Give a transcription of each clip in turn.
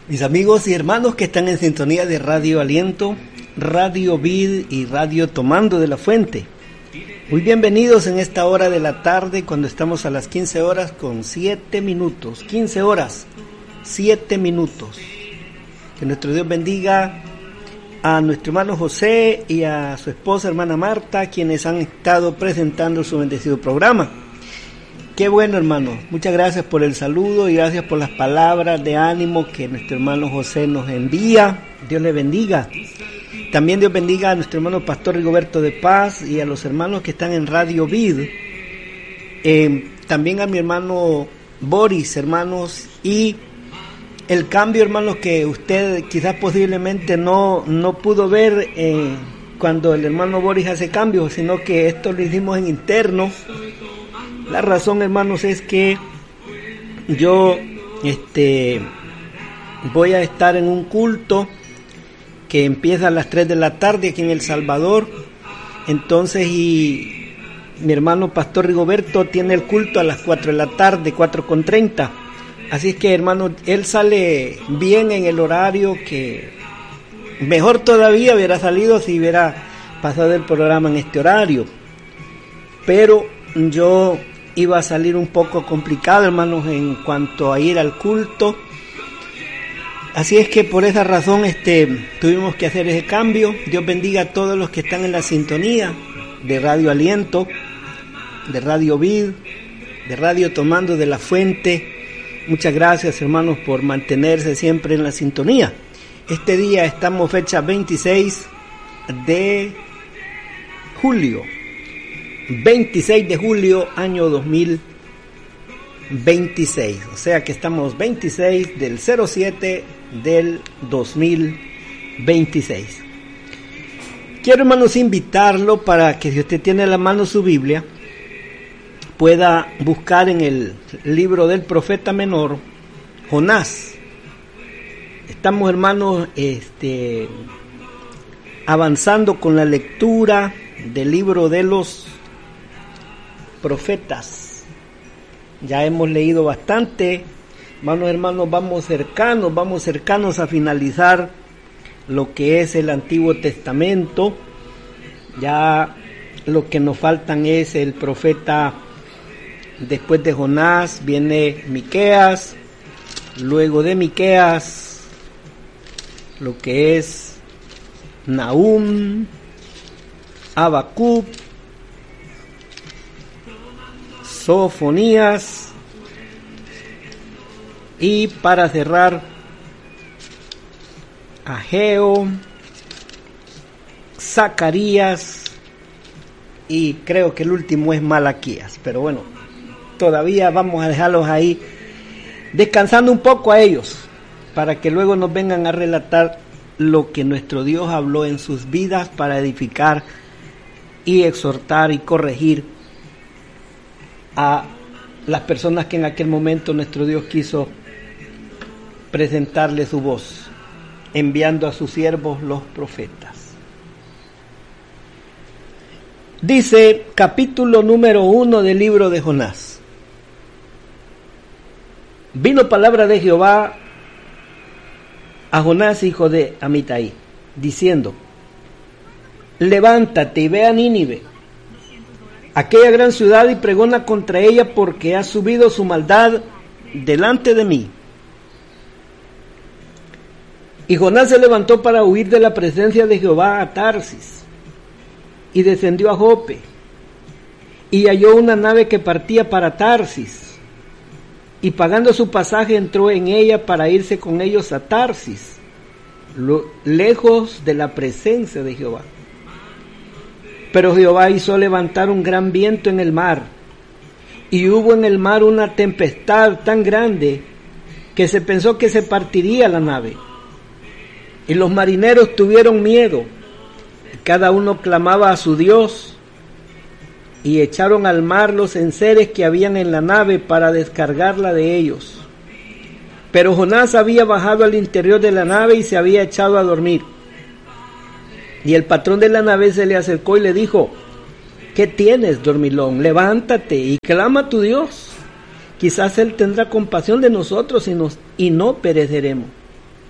Mis amigos y hermanos que están en sintonía de Radio Aliento, Radio Vid y Radio Tomando de la Fuente, muy bienvenidos en esta hora de la tarde cuando estamos a las 15 horas con 7 minutos, 15 horas, 7 minutos. Que nuestro Dios bendiga a nuestro hermano José y a su esposa hermana Marta, quienes han estado presentando su bendecido programa. Qué bueno, hermano, muchas gracias por el saludo y gracias por las palabras de ánimo que nuestro hermano José nos envía. Dios le bendiga. También Dios bendiga a nuestro hermano Pastor Rigoberto de Paz y a los hermanos que están en Radio Vid. También a mi hermano Boris, hermanos, y el cambio, hermanos, que usted quizás posiblemente no pudo ver cuando el hermano Boris hace cambios, sino que esto lo hicimos en interno. La razón, hermanos, es que yo voy a estar en un culto que empieza a las 3 de la tarde aquí en El Salvador. Entonces, y mi hermano Pastor Rigoberto tiene el culto a las 4 de la tarde, 4:30. Así es que, hermano, él sale bien en el horario, que mejor todavía hubiera salido si hubiera pasado el programa en este horario. Pero yo iba a salir un poco complicado, hermanos, en cuanto a ir al culto. Así es que por esa razón tuvimos que hacer ese cambio. Dios bendiga a todos los que están en la sintonía de Radio Aliento, de Radio Vid, de Radio Tomando de la Fuente. Muchas gracias, hermanos, por mantenerse siempre en la sintonía. Este día estamos fecha 26 de julio. 26 de julio, año 2026. O sea que estamos 26 del 07 del 2026. Quiero, hermanos, invitarlo para que, si usted tiene a la mano su Biblia, pueda buscar en el libro del profeta menor, Jonás. Estamos, hermanos, avanzando con la lectura del libro de los profetas. Ya hemos leído bastante, hermanos, vamos cercanos a finalizar lo que es el Antiguo Testamento. Ya lo que nos faltan es el profeta. Después de Jonás viene Miqueas, luego de Miqueas lo que es Nahum, Habacuc, Sofonías, y para cerrar Ageo, Zacarías, y creo que el último es Malaquías. Pero bueno, todavía vamos a dejarlos ahí descansando un poco a ellos, para que luego nos vengan a relatar lo que nuestro Dios habló en sus vidas para edificar y exhortar y corregir a las personas que en aquel momento nuestro Dios quiso presentarle su voz, enviando a sus siervos los profetas. Dice capítulo número 1 del libro de Jonás. Vino palabra de Jehová a Jonás, hijo de Amitai, diciendo: levántate y ve a Nínive, aquella gran ciudad, y pregona contra ella, porque ha subido su maldad delante de mí. Y Jonás se levantó para huir de la presencia de Jehová a Tarsis, y descendió a Jope, y halló una nave que partía para Tarsis, y pagando su pasaje entró en ella para irse con ellos a Tarsis, lejos de la presencia de Jehová. Pero Jehová hizo levantar un gran viento en el mar, y hubo en el mar una tempestad tan grande que se pensó que se partiría la nave. Y los marineros tuvieron miedo, y cada uno clamaba a su Dios, y echaron al mar los enseres que habían en la nave para descargarla de ellos. Pero Jonás había bajado al interior de la nave y se había echado a dormir. Y el patrón de la nave se le acercó y le dijo: ¿qué tienes, dormilón? Levántate y clama a tu Dios. Quizás Él tendrá compasión de nosotros y no pereceremos.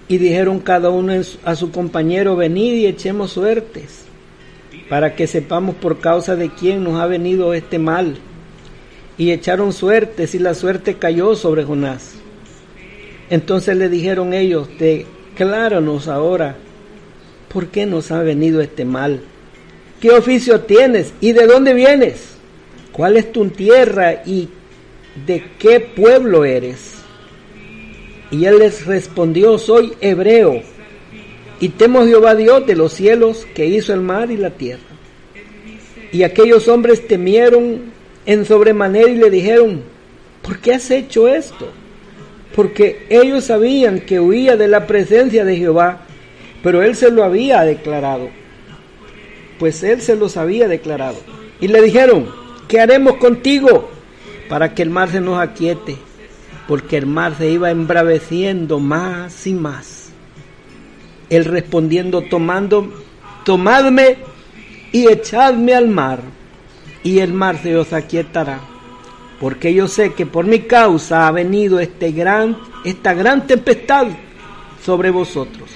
Y dijeron cada uno a su compañero: venid y echemos suertes, para que sepamos por causa de quién nos ha venido este mal. Y echaron suertes, y la suerte cayó sobre Jonás. Entonces le dijeron ellos: decláranos ahora, ¿por qué nos ha venido este mal? ¿Qué oficio tienes y de dónde vienes? ¿Cuál es tu tierra y de qué pueblo eres? Y él les respondió: soy hebreo, y temo a Jehová Dios de los cielos, que hizo el mar y la tierra. Y aquellos hombres temieron en sobremanera y le dijeron: ¿por qué has hecho esto? Porque ellos sabían que huía de la presencia de Jehová, pero él se lo había declarado. Pues él se los había declarado. Y le dijeron: ¿qué haremos contigo para que el mar se nos aquiete? Porque el mar se iba embraveciendo más y más. Él respondiendo: tomadme y echadme al mar, y el mar se os aquietará. Porque yo sé que por mi causa ha venido esta gran tempestad sobre vosotros.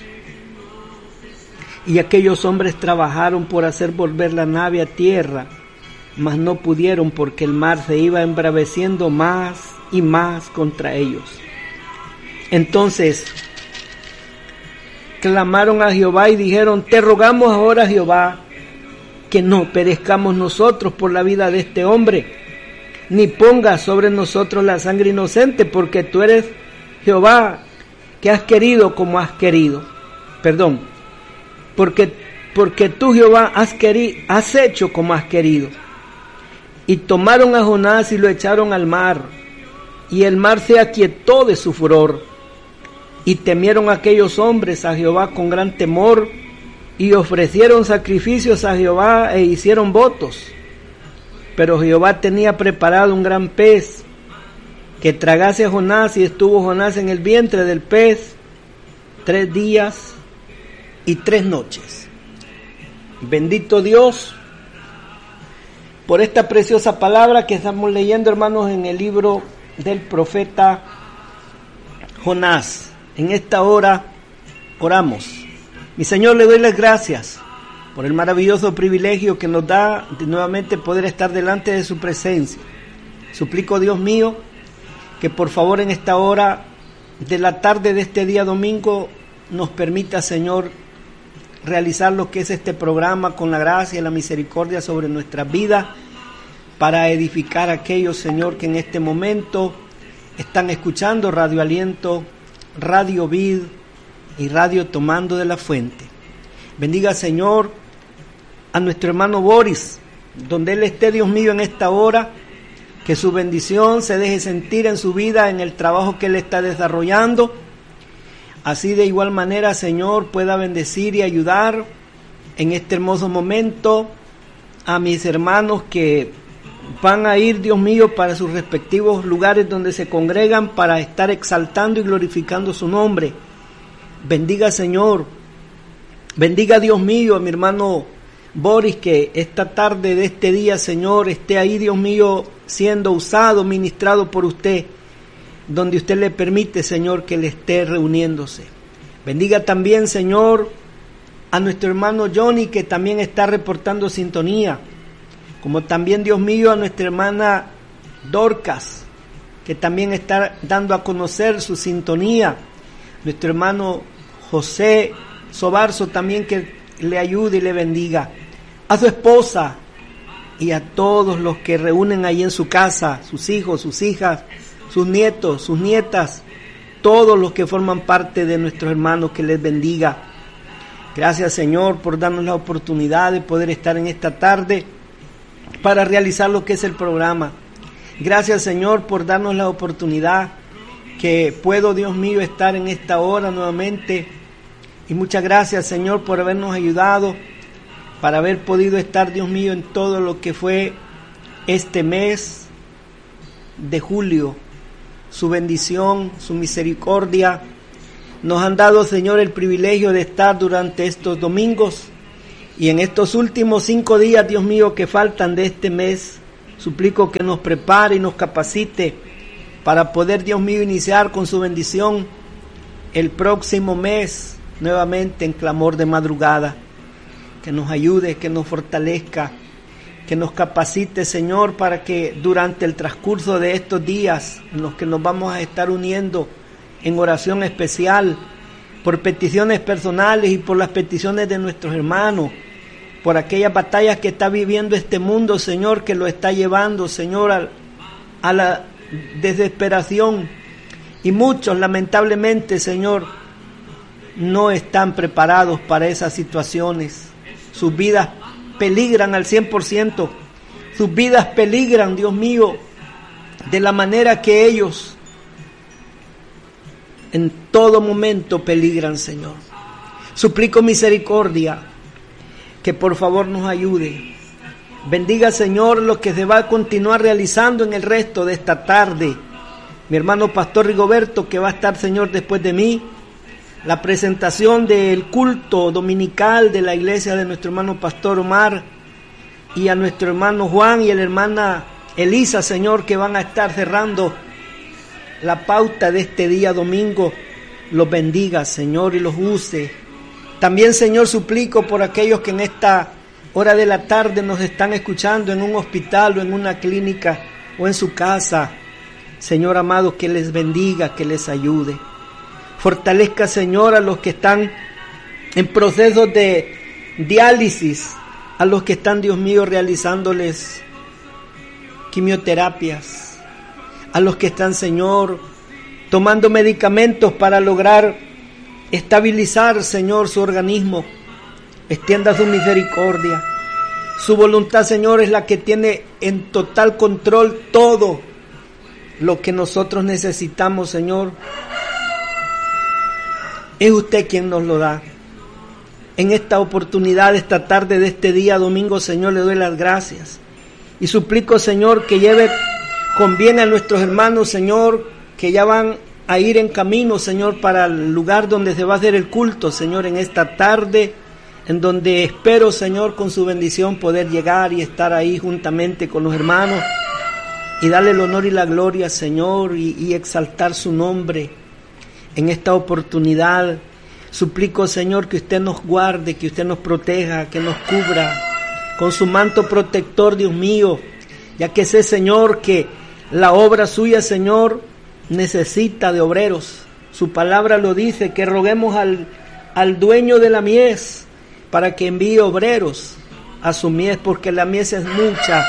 Y aquellos hombres trabajaron por hacer volver la nave a tierra, mas no pudieron, porque el mar se iba embraveciendo más y más contra ellos. Entonces clamaron a Jehová y dijeron: te rogamos ahora, Jehová, que no perezcamos nosotros por la vida de este hombre, ni pongas sobre nosotros la sangre inocente, porque tú eres Jehová, que has querido como has querido. Porque tú, Jehová, has hecho como has querido. Y tomaron a Jonás y lo echaron al mar, y el mar se aquietó de su furor. Y temieron aquellos hombres a Jehová con gran temor, y ofrecieron sacrificios a Jehová e hicieron votos. Pero Jehová tenía preparado un gran pez que tragase a Jonás, y estuvo Jonás en el vientre del pez 3 días y 3 noches. Bendito Dios por esta preciosa palabra que estamos leyendo, hermanos, en el libro del profeta Jonás. En esta hora oramos. Mi Señor, le doy las gracias por el maravilloso privilegio que nos da de nuevamente poder estar delante de su presencia. Suplico, Dios mío, que por favor en esta hora de la tarde de este día domingo nos permita, Señor, realizar lo que es este programa con la gracia y la misericordia sobre nuestras vidas, para edificar a aquellos, Señor, que en este momento están escuchando Radio Aliento, Radio Vid y Radio Tomando de la Fuente. Bendiga, Señor, a nuestro hermano Boris, donde él esté, Dios mío, en esta hora, que su bendición se deje sentir en su vida, en el trabajo que él está desarrollando. Así de igual manera, Señor, pueda bendecir y ayudar en este hermoso momento a mis hermanos que van a ir, Dios mío, para sus respectivos lugares donde se congregan para estar exaltando y glorificando su nombre. Bendiga, Señor, bendiga, Dios mío, a mi hermano Boris, que esta tarde de este día, Señor, esté ahí, Dios mío, siendo usado, ministrado por usted, donde usted le permite, Señor, que le esté reuniéndose. Bendiga también, Señor, a nuestro hermano Johnny, que también está reportando sintonía, como también, Dios mío, a nuestra hermana Dorcas, que también está dando a conocer su sintonía. Nuestro hermano José Sobarzo también, que le ayude y le bendiga. A su esposa y a todos los que reúnen ahí en su casa, sus hijos, sus hijas, sus nietos, sus nietas, todos los que forman parte de nuestros hermanos, que les bendiga. Gracias, Señor, por darnos la oportunidad de poder estar en esta tarde para realizar lo que es el programa. Gracias, Señor, por darnos la oportunidad que puedo, Dios mío, estar en esta hora nuevamente. Y muchas gracias, Señor, por habernos ayudado para haber podido estar, Dios mío, en todo lo que fue este mes de julio. Su bendición, su misericordia nos han dado, Señor, el privilegio de estar durante estos domingos, y en estos últimos 5 días, Dios mío, que faltan de este mes, suplico que nos prepare y nos capacite para poder, Dios mío, iniciar con su bendición el próximo mes nuevamente en clamor de madrugada. Que nos ayude, que nos fortalezca, que nos capacite, Señor, para que durante el transcurso de estos días en los que nos vamos a estar uniendo en oración especial, por peticiones personales y por las peticiones de nuestros hermanos, por aquellas batallas que está viviendo este mundo, Señor, que lo está llevando, Señor, a la desesperación. Y muchos, lamentablemente, Señor, no están preparados para esas situaciones. Sus vidas peligran al 100%. Sus vidas peligran, Dios mío, de la manera que ellos en todo momento peligran, Señor. Suplico misericordia, que por favor nos ayude. Bendiga, Señor, lo que se va a continuar realizando en el resto de esta tarde. Mi hermano Pastor Rigoberto, que va a estar, Señor, después de mí. La presentación del culto dominical de la iglesia de nuestro hermano Pastor Omar y a nuestro hermano Juan y a la hermana Elisa, Señor, que van a estar cerrando la pauta de este día domingo. Los bendiga, Señor, y los use. También, Señor, suplico por aquellos que en esta hora de la tarde nos están escuchando en un hospital o en una clínica o en su casa. Señor amado, que les bendiga, que les ayude. Fortalezca, Señor, a los que están en procesos de diálisis, a los que están, Dios mío, realizándoles quimioterapias, a los que están, Señor, tomando medicamentos para lograr estabilizar, Señor, su organismo. Extienda su misericordia. Su voluntad, Señor, es la que tiene en total control todo lo que nosotros necesitamos, Señor. Es usted quien nos lo da. En esta oportunidad, esta tarde de este día domingo, Señor, le doy las gracias. Y suplico, Señor, que lleve con bien a nuestros hermanos, Señor, que ya van a ir en camino, Señor, para el lugar donde se va a hacer el culto, Señor, en esta tarde, en donde espero, Señor, con su bendición poder llegar y estar ahí juntamente con los hermanos y darle el honor y la gloria, Señor, y exaltar su nombre. En esta oportunidad suplico, Señor, que usted nos guarde, que usted nos proteja, que nos cubra con su manto protector, Dios mío, ya que sé, Señor, que la obra suya, Señor, necesita de obreros. Su palabra lo dice, que roguemos al dueño de la mies para que envíe obreros a su mies, porque la mies es mucha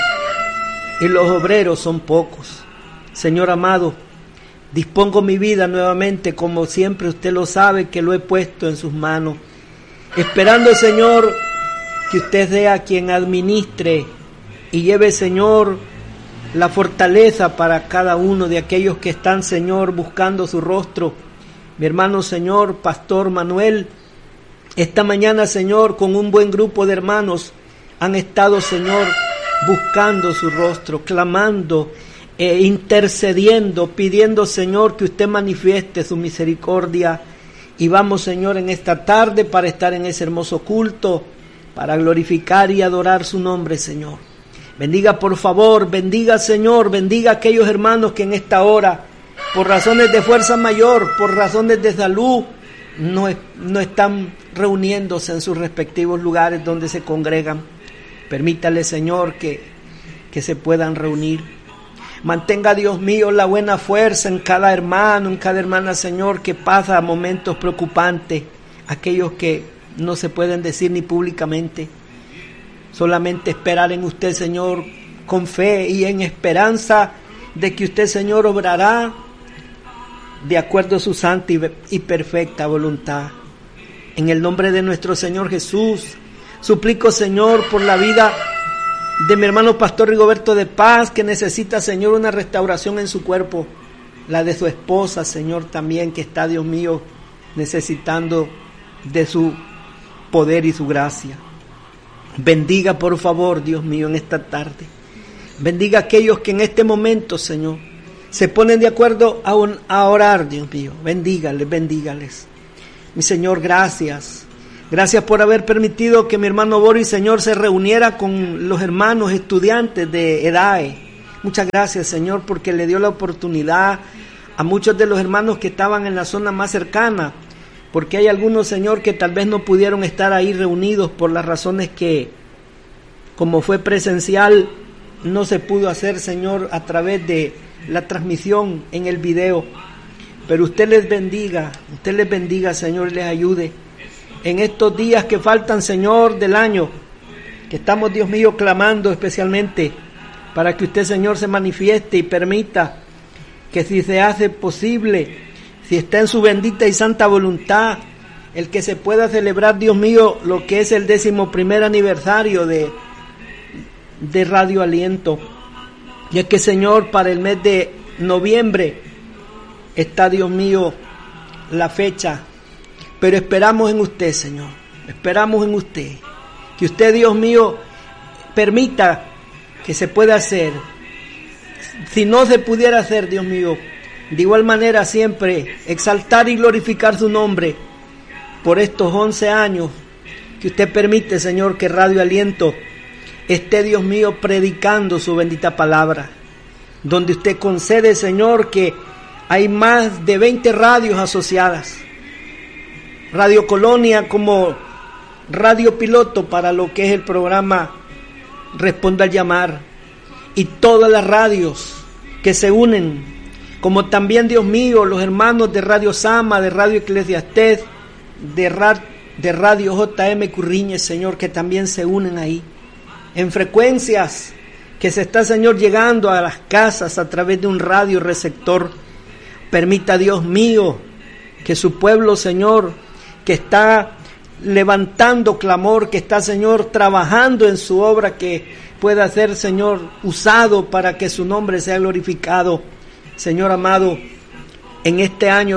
y los obreros son pocos. Señor amado, dispongo mi vida nuevamente, como siempre usted lo sabe, que lo he puesto en sus manos, esperando, Señor, que usted sea quien administre y lleve, Señor, la fortaleza para cada uno de aquellos que están, Señor, buscando su rostro. Mi hermano, Señor, Pastor Manuel, esta mañana, Señor, con un buen grupo de hermanos, han estado, Señor, buscando su rostro, clamando, intercediendo, pidiendo, Señor, que usted manifieste su misericordia. Y vamos, Señor, en esta tarde para estar en ese hermoso culto, para glorificar y adorar su nombre, Señor. Bendiga, por favor, bendiga, Señor, bendiga a aquellos hermanos que en esta hora, por razones de fuerza mayor, por razones de salud, no están reuniéndose en sus respectivos lugares donde se congregan. Permítale, Señor, que se puedan reunir. Mantenga, Dios mío, la buena fuerza en cada hermano, en cada hermana, Señor, que pasa momentos preocupantes, aquellos que no se pueden decir ni públicamente. Solamente esperar en usted, Señor, con fe y en esperanza de que usted, Señor, obrará de acuerdo a su santa y perfecta voluntad. En el nombre de nuestro Señor Jesús, suplico, Señor, por la vida de mi hermano Pastor Rigoberto de Paz, que necesita, Señor, una restauración en su cuerpo. La de su esposa, Señor, también, que está, Dios mío, necesitando de su poder y su gracia. Bendiga, por favor, Dios mío, en esta tarde. Bendiga a aquellos que en este momento, Señor, se ponen de acuerdo a orar, Dios mío. Bendígales, bendígales. Mi Señor, gracias. Gracias por haber permitido que mi hermano Boris, Señor, se reuniera con los hermanos estudiantes de EDAE. Muchas gracias, Señor, porque le dio la oportunidad a muchos de los hermanos que estaban en la zona más cercana, porque hay algunos, Señor, que tal vez no pudieron estar ahí reunidos por las razones que, como fue presencial, no se pudo hacer, Señor, a través de la transmisión en el video. Pero usted les bendiga, Señor, y les ayude en estos días que faltan, Señor, del año, que estamos, Dios mío, clamando especialmente para que usted, Señor, se manifieste y permita que, si se hace posible, si está en su bendita y santa voluntad, el que se pueda celebrar, Dios mío, lo que es el 11º aniversario de Radio Aliento. Ya que, Señor, para el mes de noviembre está, Dios mío, la fecha. Pero esperamos en usted, Señor. Esperamos en usted. Que usted, Dios mío, permita que se pueda hacer. Si no se pudiera hacer, Dios mío, de igual manera siempre exaltar y glorificar su nombre por estos 11 años que usted permite, Señor, que Radio Aliento esté, Dios mío, predicando su bendita palabra, donde usted concede, Señor, que hay más de 20 radios asociadas, Radio Colonia como radio piloto para lo que es el programa Responda al Llamar, y todas las radios que se unen, como también, Dios mío, los hermanos de Radio Sama, de Radio Eclesiastés, de Radio JM Curriñez, Señor, que también se unen ahí, en frecuencias que se está, Señor, llegando a las casas a través de un radio receptor. Permita, Dios mío, que su pueblo, Señor, que está levantando clamor, que está, Señor, trabajando en su obra, que pueda ser, Señor, usado para que su nombre sea glorificado. Señor amado, en este año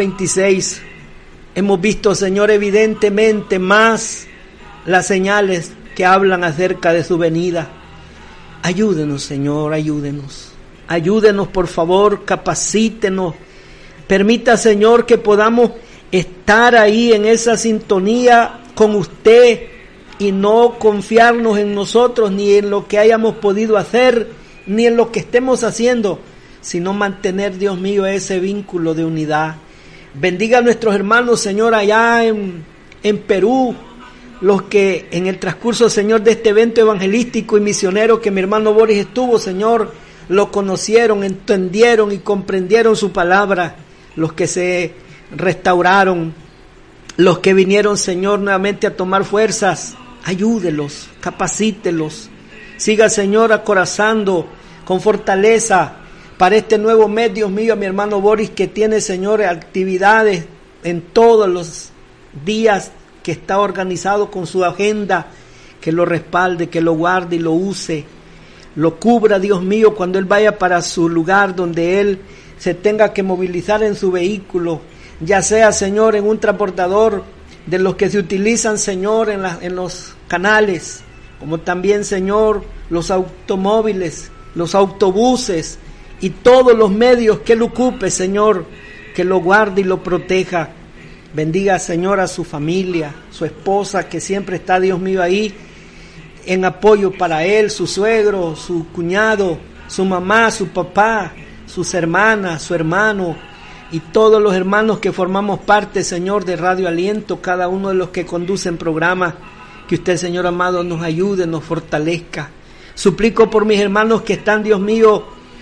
2026 hemos visto, Señor, evidentemente más las señales que hablan acerca de su venida. Ayúdenos, Señor, ayúdenos. Ayúdenos, por favor, capacítenos. Permita, Señor, que podamos estar ahí en esa sintonía con usted y no confiarnos en nosotros, ni en lo que hayamos podido hacer, ni en lo que estemos haciendo, sino mantener, Dios mío, ese vínculo de unidad. Bendiga a nuestros hermanos, Señor, allá en Perú, los que en el transcurso, Señor, de este evento evangelístico y misionero que mi hermano Boris estuvo, Señor, lo conocieron, entendieron y comprendieron su palabra, los que se restauraron, los que vinieron, Señor, nuevamente a tomar fuerzas. Ayúdelos, capacítelos. Siga, Señor, acorazando con fortaleza para este nuevo mes, Dios mío, a mi hermano Boris, que tiene, Señor, actividades en todos los días que está organizado con su agenda, que lo respalde, que lo guarde y lo use, lo cubra, Dios mío, cuando él vaya para su lugar donde él se tenga que movilizar en su vehículo, ya sea, Señor, en un transportador de los que se utilizan, Señor, en los canales, como también, Señor, los automóviles, los autobuses y todos los medios que él ocupe, Señor, que lo guarde y lo proteja. Bendiga, Señor, a su familia, su esposa, que siempre está, Dios mío, ahí en apoyo para él, su suegro, su cuñado, su mamá, su papá, sus hermanas, su hermano y todos los hermanos que formamos parte, Señor, de Radio Aliento, cada uno de los que conducen programas. Que usted, Señor amado, nos ayude, nos fortalezca. Suplico por mis hermanos que están, Dios mío,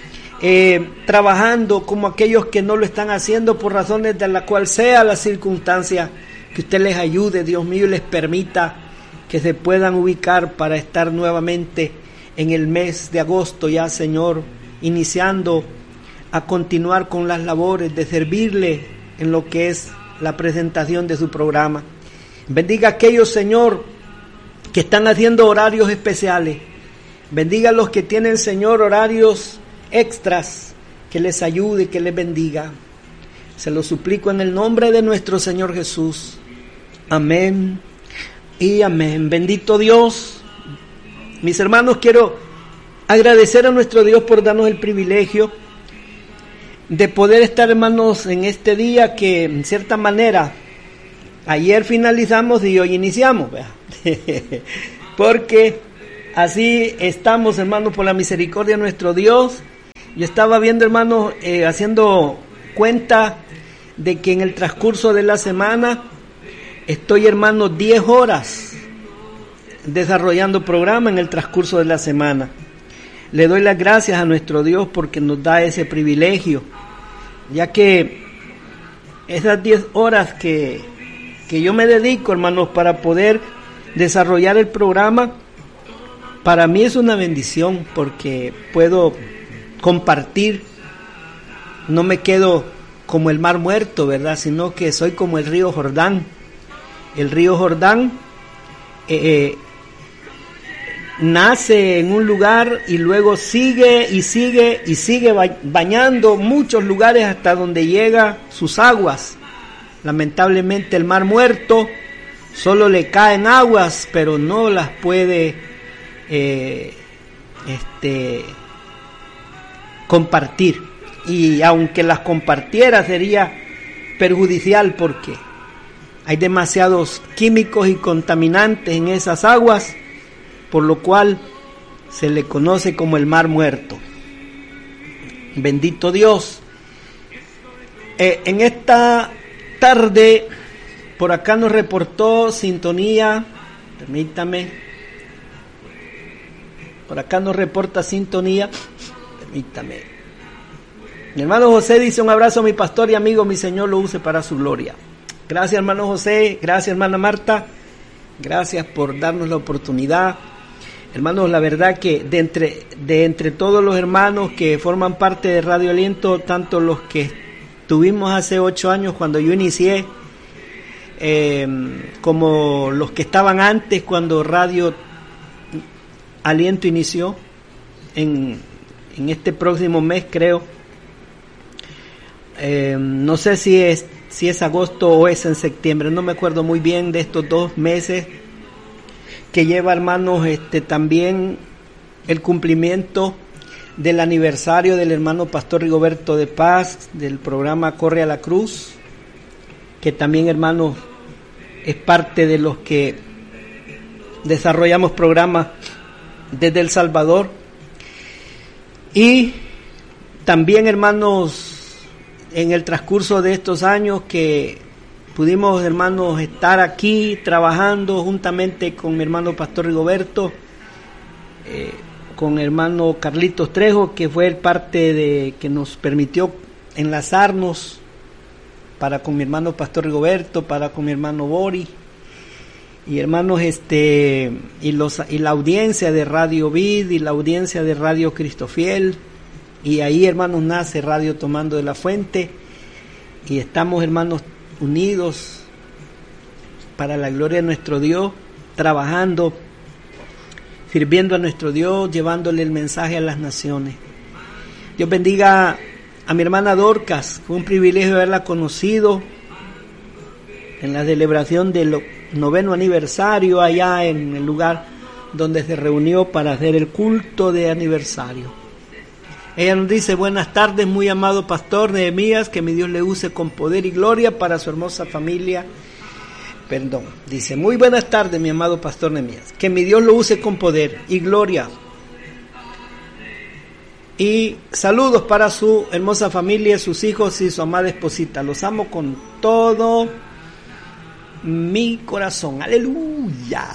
trabajando como aquellos que no lo están haciendo por razones de la cual sea la circunstancia, que usted les ayude, Dios mío, y les permita que se puedan ubicar para estar nuevamente en el mes de agosto ya, Señor, iniciando a continuar con las labores de servirle en lo que es la presentación de su programa. Bendiga a aquellos, Señor, que están haciendo horarios especiales. Bendiga a los que tienen, Señor, horarios extras, que les ayude, que les bendiga. Se lo suplico en el nombre de nuestro Señor Jesús. Amén y amén. Bendito Dios. Mis hermanos, quiero agradecer a nuestro Dios por darnos el privilegio de poder estar, hermanos, en este día que, en cierta manera, ayer finalizamos y hoy iniciamos, porque así estamos, hermanos, por la misericordia de nuestro Dios. Yo estaba viendo, hermanos, haciendo cuenta de que en el transcurso de la semana estoy, hermano, 10 horas desarrollando programa en el transcurso de la semana. Le doy las gracias a nuestro Dios porque nos da ese privilegio, ya que esas 10 horas que yo me dedico, hermanos, para poder desarrollar el programa, para mí es una bendición porque puedo compartir, no me quedo como el mar muerto, ¿verdad? Sino que soy como el río Jordán. El río Jordán nace en un lugar y luego sigue y sigue y sigue bañando muchos lugares hasta donde llega sus aguas. Lamentablemente el mar muerto solo le caen aguas, pero no las puede compartir. Y aunque las compartiera sería perjudicial porque hay demasiados químicos y contaminantes en esas aguas, por lo cual se le conoce como el mar muerto. Bendito Dios. En esta tarde, por acá nos reportó sintonía, permítame, por acá nos reporta sintonía, permítame. Mi hermano José dice: un abrazo a mi pastor y amigo, mi Señor lo use para su gloria. Gracias, hermano José, gracias, hermana Marta, gracias por darnos la oportunidad. Hermanos, la verdad que de entre todos los hermanos que forman parte de Radio Aliento, tanto los que tuvimos hace 8 años cuando yo inicié, como los que estaban antes cuando Radio Aliento inició, en este próximo mes creo, no sé si es agosto o es en septiembre, no me acuerdo muy bien de estos 2 meses, que lleva, hermanos, también el cumplimiento del aniversario del hermano Pastor Rigoberto de Paz, del programa Corre a la Cruz, que también, hermanos, es parte de los que desarrollamos programas desde El Salvador. Y también, hermanos, en el transcurso de estos años que pudimos, hermanos, estar aquí trabajando juntamente con mi hermano Pastor Rigoberto, con hermano Carlitos Trejo, que fue el parte de que nos permitió enlazarnos para con mi hermano Pastor Rigoberto, para con mi hermano Bori, y hermanos, y la audiencia de Radio Vid y la audiencia de Radio Cristo Fiel, y ahí, hermanos, nace Radio Tomando de la Fuente, y estamos, hermanos, unidos para la gloria de nuestro Dios, trabajando, sirviendo a nuestro Dios, llevándole el mensaje a las naciones. Dios bendiga a mi hermana Dorcas, fue un privilegio haberla conocido en la celebración del 9º aniversario allá en el lugar donde se reunió para hacer el culto de aniversario. Ella nos dice: buenas tardes, muy amado pastor Nehemías, que mi Dios le use con poder y gloria para su hermosa familia. Dice: muy buenas tardes, mi amado pastor Nehemías, que mi Dios lo use con poder y gloria. Y saludos para su hermosa familia, sus hijos y su amada esposita. Los amo con todo mi corazón. Aleluya.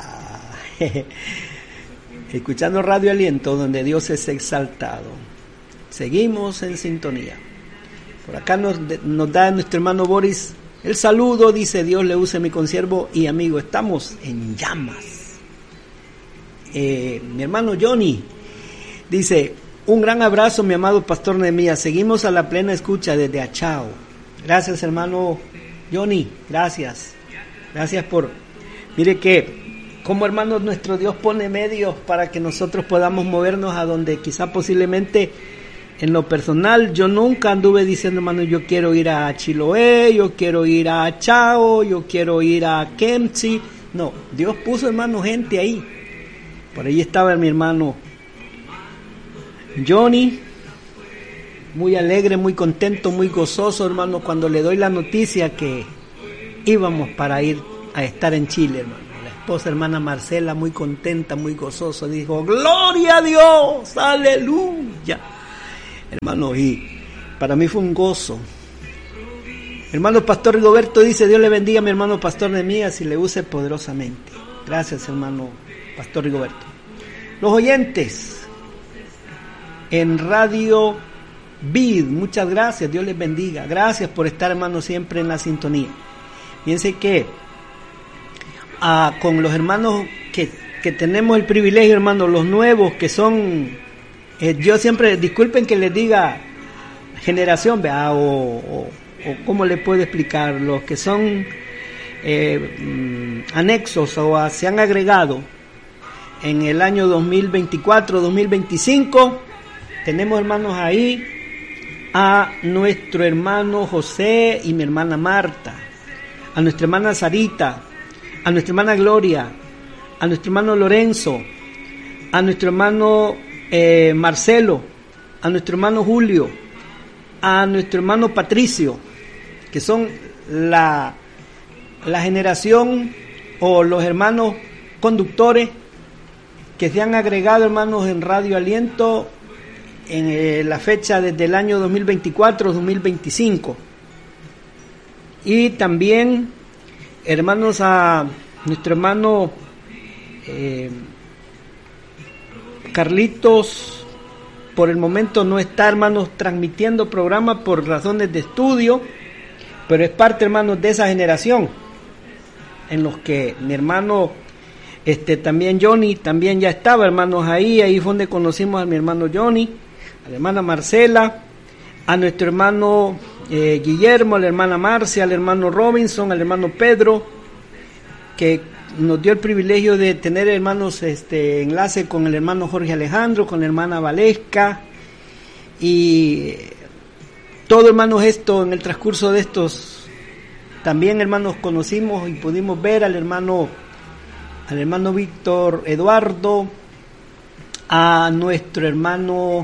Escuchando Radio Aliento, donde Dios es exaltado. Seguimos en sintonía. Por acá nos da nuestro hermano Boris el saludo, dice: Dios le use mi consiervo y amigo, estamos en llamas. Mi hermano Johnny dice: un gran abrazo, mi amado pastor Nehemías, seguimos a la plena escucha desde Achao. Gracias, hermano Johnny, gracias por, mire que como, hermanos, nuestro Dios pone medios para que nosotros podamos movernos a donde quizá posiblemente. En lo personal, yo nunca anduve diciendo: hermano, yo quiero ir a Chiloé, yo quiero ir a Achao, yo quiero ir a Kempchi. No, Dios puso, hermano, gente ahí. Por ahí estaba mi hermano Johnny, muy alegre, muy contento, muy gozoso, hermano, cuando le doy la noticia que íbamos para ir a estar en Chile, hermano. La esposa, hermana Marcela, muy contenta, muy gozosa, dijo: ¡gloria a Dios! ¡Aleluya! Hermano, y para mí fue un gozo Hermano Pastor Rigoberto dice: Dios le bendiga a mi hermano Pastor Nehemías y le use poderosamente. Gracias, hermano Pastor Rigoberto. Los oyentes en Radio Vid, muchas gracias, Dios les bendiga. Gracias por estar, hermanos, siempre en la sintonía. Fíjense que con los hermanos que tenemos el privilegio, hermanos, los nuevos que son, yo siempre, disculpen que les diga generación, ¿verdad? O cómo le puedo explicar, los que son anexos o se han agregado en el año 2024, 2025, tenemos, hermanos, ahí a nuestro hermano José y mi hermana Marta, a nuestra hermana Sarita, a nuestra hermana Gloria, a nuestro hermano Lorenzo, a nuestro hermano Marcelo, a nuestro hermano Julio, a nuestro hermano Patricio, que son la generación o los hermanos conductores que se han agregado, hermanos, en Radio Aliento en la fecha desde el año 2024-2025. Y también, hermanos, a nuestro hermano Carlitos, por el momento no está, hermanos, transmitiendo programa por razones de estudio, pero es parte, hermanos, de esa generación en los que mi hermano también Johnny también ya estaba, hermanos, ahí fue donde conocimos a mi hermano Johnny, a la hermana Marcela, a nuestro hermano Guillermo, a la hermana Marcia, al hermano Robinson, al hermano Pedro, que nos dio el privilegio de tener, hermanos, enlace con el hermano Jorge Alejandro, con la hermana Valesca, y todo, hermanos, esto en el transcurso de estos, también, hermanos, conocimos y pudimos ver al hermano Víctor Eduardo, a nuestro hermano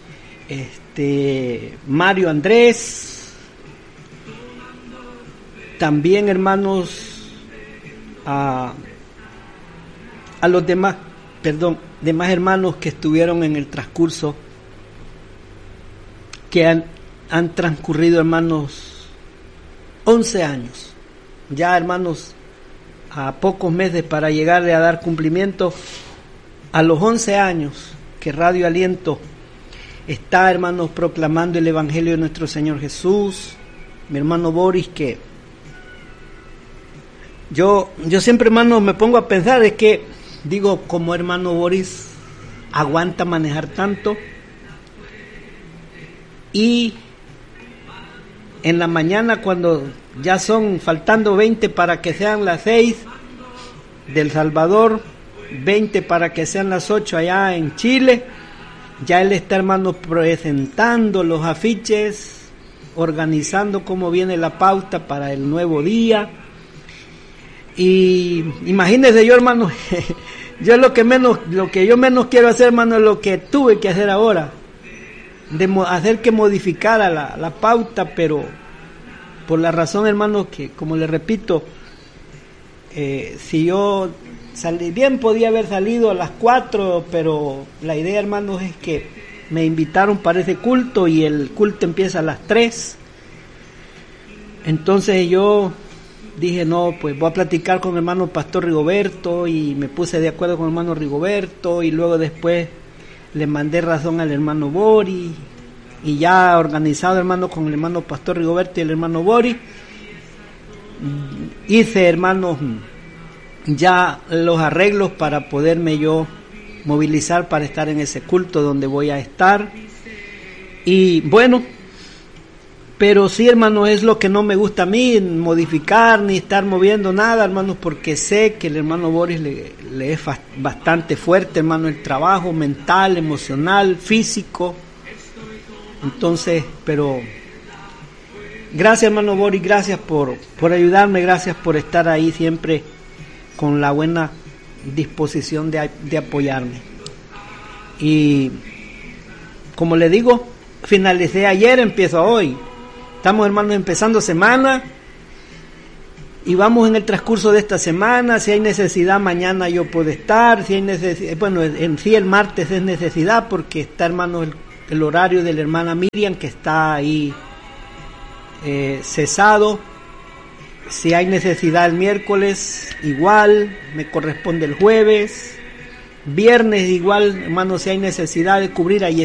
Mario Andrés, también, hermanos, a los demás hermanos que estuvieron en el transcurso, que han transcurrido, hermanos, 11 años, ya, hermanos, a pocos meses para llegar a dar cumplimiento a los 11 años que Radio Aliento está, hermanos, proclamando el Evangelio de nuestro Señor Jesús. Mi hermano Boris, que yo siempre, hermano, me pongo a pensar, es que digo, como hermano Boris aguanta manejar tanto, y en la mañana, cuando ya son faltando 20 para que sean las 6 del Salvador, 20 para que sean las 8 allá en Chile, ya él está, hermano, presentando los afiches, organizando cómo viene la pauta para el nuevo día. Y imagínense yo, hermano, yo lo que yo menos quiero hacer, hermano, es lo que tuve que hacer ahora, de hacer que modificara la pauta, pero por la razón, hermano, que, como le repito, si yo salí bien, podía haber salido a las 4, pero la idea, hermanos, es que me invitaron para ese culto y el culto empieza a las 3. Entonces yo dije, no, pues voy a platicar con el hermano Pastor Rigoberto, y me puse de acuerdo con el hermano Rigoberto, y luego después le mandé razón al hermano Boris, y ya organizado, hermano, con el hermano Pastor Rigoberto y el hermano Boris, hice, hermanos, ya los arreglos para poderme yo movilizar para estar en ese culto donde voy a estar. Y bueno, pero sí, hermano, es lo que no me gusta a mí, modificar ni estar moviendo nada, hermanos, porque sé que el hermano Boris le es bastante fuerte, hermano, el trabajo mental, emocional, físico. Entonces, pero gracias, hermano Boris, gracias por ayudarme, gracias por estar ahí siempre con la buena disposición de apoyarme. Y como le digo, finalicé ayer, empiezo hoy. Estamos, hermanos, empezando semana y vamos en el transcurso de esta semana. Si hay necesidad, mañana yo puedo estar. Si hay necesidad, bueno, en sí el martes es necesidad porque está, hermanos, el horario de la hermana Miriam, que está ahí cesado. Si hay necesidad el miércoles, igual, me corresponde el jueves. Viernes igual, hermano, si hay necesidad de cubrir, ahí